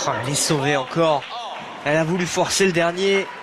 Oh, elle est sauvée encore. Elle a voulu forcer le dernier.